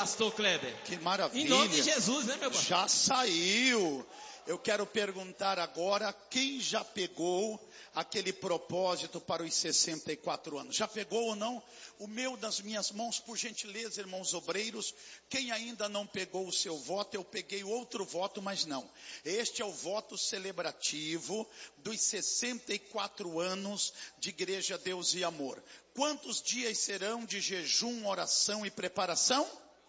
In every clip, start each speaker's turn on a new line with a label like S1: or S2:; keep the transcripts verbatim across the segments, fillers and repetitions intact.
S1: pastor Kleber.
S2: Que maravilha.
S1: Em nome de Jesus, né, meu pastor?
S2: Já saiu. Eu quero perguntar agora, quem já pegou aquele propósito para os sessenta e quatro anos? Já pegou ou não? O meu das minhas mãos, por gentileza, irmãos obreiros. Quem ainda não pegou o seu voto, eu peguei outro voto, mas não. Este é o voto celebrativo dos sessenta e quatro anos de Igreja Deus e Amor. Quantos dias serão de jejum, oração e preparação?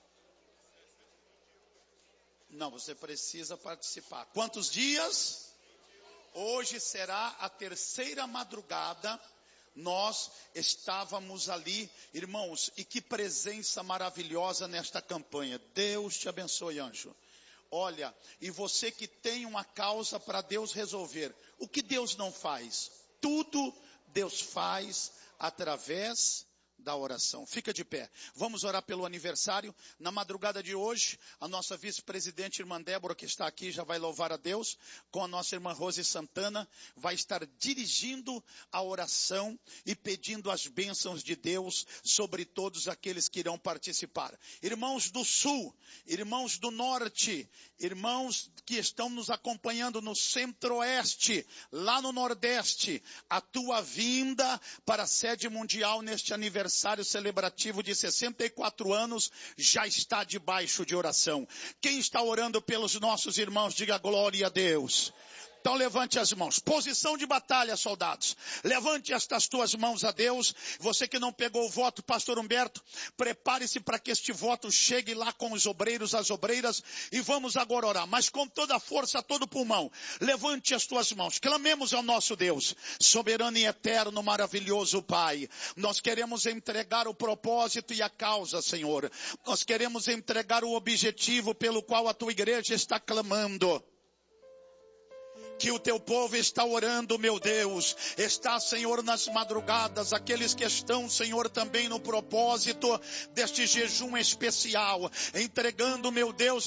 S2: Não, você precisa participar. Quantos dias? Hoje será a terceira madrugada. Nós estávamos ali, irmãos, e que presença maravilhosa nesta campanha. Deus te abençoe, anjo. Olha, e você que tem uma causa para Deus resolver, o que Deus não faz? Tudo Deus faz através da oração. Fica de pé. Vamos orar pelo aniversário. Na madrugada de hoje, a nossa vice-presidente, irmã Débora, que está aqui, já vai louvar a Deus, com a nossa irmã Rose Santana, vai estar dirigindo a oração e pedindo as bênçãos de Deus sobre todos aqueles que irão participar. Irmãos do Sul, irmãos do Norte, irmãos que estão nos acompanhando no Centro-Oeste, lá no Nordeste, a tua vinda para a sede mundial neste aniversário celebrativo de sessenta e quatro anos já está debaixo de oração. Quem está orando pelos nossos irmãos, diga glória a Deus. Então levante as mãos. Posição de batalha, soldados. Levante estas tuas mãos a Deus. Você que não pegou o voto, pastor Humberto, prepare-se para que este voto chegue lá com os obreiros, as obreiras, e vamos agora orar. Mas com toda a força, todo pulmão. Levante as tuas mãos. Clamemos ao nosso Deus, soberano e eterno, maravilhoso Pai. Nós queremos entregar o propósito e a causa, Senhor. Nós queremos entregar o objetivo pelo qual a tua igreja está clamando. Que o teu povo está orando, meu Deus, está, Senhor, nas madrugadas, aqueles que estão, Senhor, também no propósito deste jejum especial, entregando, meu Deus,